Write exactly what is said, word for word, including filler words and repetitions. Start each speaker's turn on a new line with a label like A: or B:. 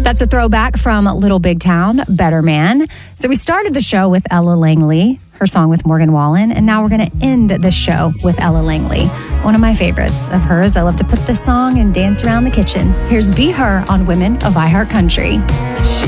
A: That's a throwback from Little Big Town, Better Man. So we started the show with Ella Langley, her song with Morgan Wallen, and now we're going to end the show with Ella Langley. One of my favorites of hers. I love to put this song and dance around the kitchen. Here's Be Her on Women of iHeart Country.
B: She